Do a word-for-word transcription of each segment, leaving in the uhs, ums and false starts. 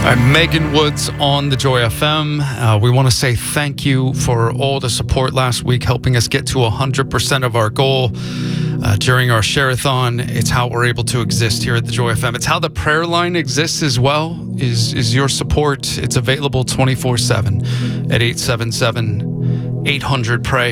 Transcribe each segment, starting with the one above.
I'm Megan Woods on the Joy F M. Uh, we want to say thank you for all the support last week, helping us get to one hundred percent of our goal uh, during our share-a-thon. It's how we're able to exist here at the Joy F M. It's how the prayer line exists as well, is, is your support. It's available twenty-four seven at eight seven seven, eight hundred, pray.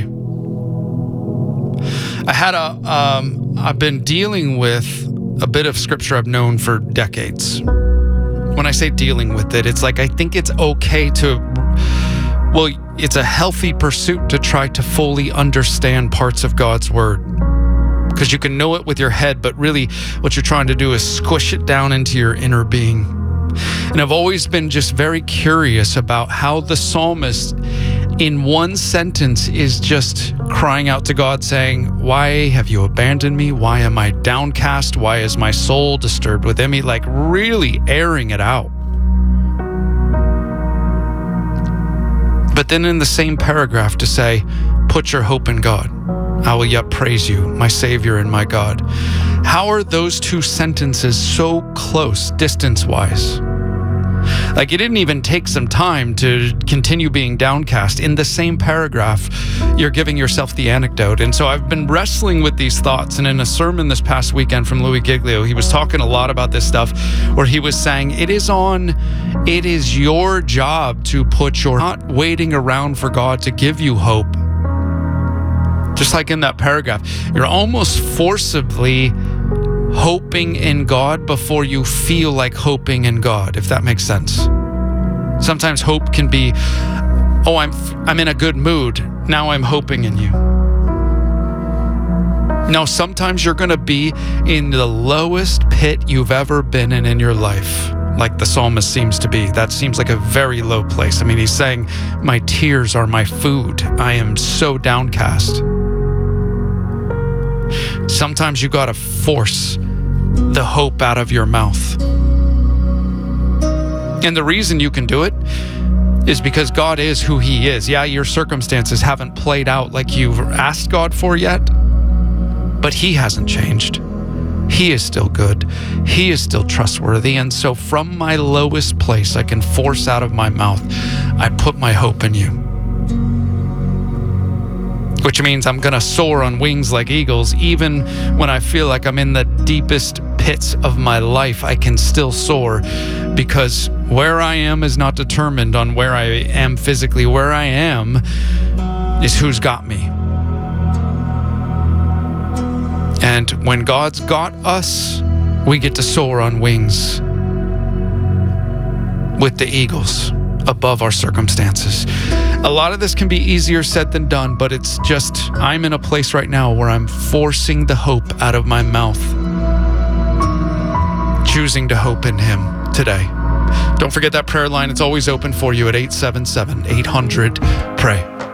I had a, um, I've been dealing with a bit of scripture I've known for decades. When I say dealing with it, it's like I think it's okay to, well, it's a healthy pursuit to try to fully understand parts of God's word. Because you can know it with your head, but really what you're trying to do is squish it down into your inner being. And I've always been just very curious about how the psalmist in one sentence is just crying out to God saying, why have you abandoned me? Why am I downcast? Why is my soul disturbed within me? Like really airing it out. But then in the same paragraph to say, put your hope in God. I will yet praise you, my Savior and my God. How are those two sentences so close distance-wise? Like it didn't even take some time to continue being downcast. In the same paragraph, you're giving yourself the anecdote. And so I've been wrestling with these thoughts. And in a sermon this past weekend from Louis Giglio, he was talking a lot about this stuff where he was saying, it is on, it is your job to put your, not waiting around for God to give you hope. Just like in that paragraph, you're almost forcibly hoping in God before you feel like hoping in God, if that makes sense. Sometimes hope can be, oh, I'm I'm in a good mood. Now I'm hoping in you. No, sometimes you're going to be in the lowest pit you've ever been in in your life, like the psalmist seems to be. That seems like a very low place. I mean, he's saying, my tears are my food. I am so downcast. Sometimes you got to force the hope out of your mouth. And the reason you can do it is because God is who he is. Yeah, your circumstances haven't played out like you've asked God for yet, but he hasn't changed. He is still good. He is still trustworthy. And so from my lowest place, I can force out of my mouth, I put my hope in you. Which means I'm going to soar on wings like eagles. Even when I feel like I'm in the deepest pits of my life, I can still soar, because where I am is not determined on where I am physically. Where I am is who's got me. And when God's got us, we get to soar on wings with the eagles above our circumstances. A lot of this can be easier said than done, but it's just, I'm in a place right now where I'm forcing the hope out of my mouth, choosing to hope in him today. Don't forget that prayer line. It's always open for you at eight seven seven, eight hundred, pray.